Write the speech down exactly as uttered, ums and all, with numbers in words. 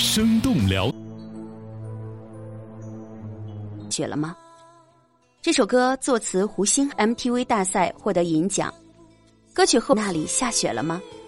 生动聊。 雪了吗？这首歌作词胡星 M T V 大赛获得银奖。歌曲后那里下雪了吗？